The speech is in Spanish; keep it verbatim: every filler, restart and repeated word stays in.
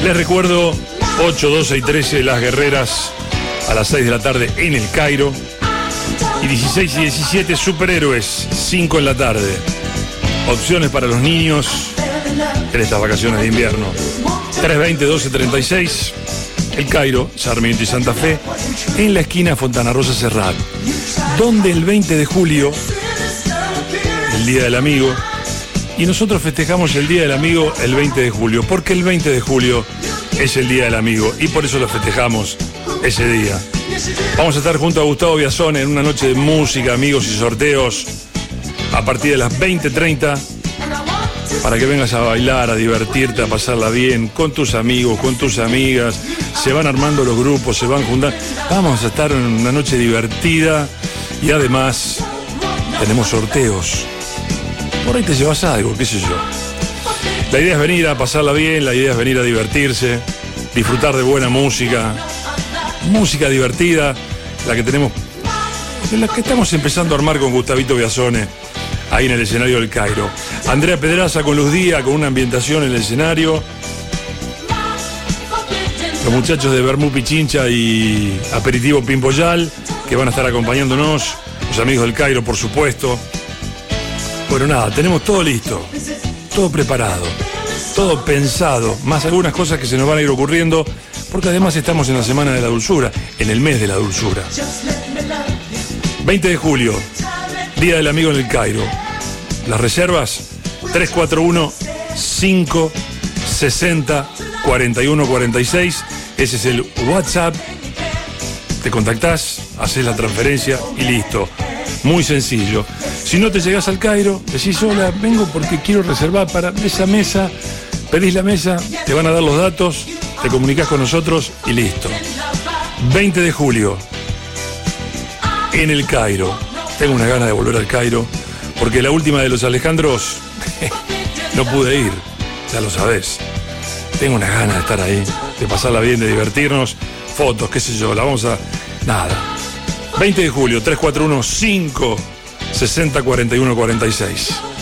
Les recuerdo, ocho, doce y trece Las Guerreras a las seis de la tarde en el Cairo. Y dieciséis y diecisiete Superhéroes, cinco en la tarde. Opciones para los niños en estas vacaciones de invierno. tres veinte, doce treinta y seis, El Cairo, Sarmiento y Santa Fe, en la esquina Fontana Rosa Serrat, donde el veinte de julio, el Día del Amigo, y nosotros festejamos el Día del Amigo el veinte de julio, porque el veinte de julio es el Día del Amigo y por eso lo festejamos ese día. Vamos a estar junto a Gustavo Biazone en una noche de música, amigos y sorteos a partir de las veinte treinta para que vengas a bailar, a divertirte, a pasarla bien con tus amigos, con tus amigas. Se van armando los grupos, se van juntando. Vamos a estar en una noche divertida y además tenemos sorteos. Por ahí te llevas algo, qué sé yo. La idea es venir a pasarla bien, la idea es venir a divertirse, disfrutar de buena música, música divertida, la que tenemos, la que estamos empezando a armar con Gustavito Biazone, ahí en el escenario del Cairo. Andrea Pedraza con Luz Día, con una ambientación en el escenario. Los muchachos de Vermú Pichincha y Aperitivo Pimpoyal, que van a estar acompañándonos. Los amigos del Cairo, por supuesto. Bueno, nada, tenemos todo listo, todo preparado, todo pensado, más algunas cosas que se nos van a ir ocurriendo, porque además estamos en la Semana de la Dulzura, en el mes de la dulzura. veinte de julio, Día del Amigo en el Cairo. Las reservas, tres cuatro uno, cinco sesenta, cuarenta y uno cuarenta y seis. Ese es el WhatsApp. Te contactás, haces la transferencia y listo. Muy sencillo. Si no te llegás al Cairo, decís, hola, vengo porque quiero reservar para esa mesa. Pedís la mesa, te van a dar los datos, te comunicás con nosotros y listo. veinte de julio, en el Cairo. Tengo una gana de volver al Cairo, porque la última de los Alejandros no pude ir, ya lo sabés. Tengo una gana de estar ahí, de pasarla bien, de divertirnos. Fotos, qué sé yo, la vamos a... Nada. veinte de julio, tres cuatro uno, cinco sesenta, cuarenta y uno cuarenta y seis.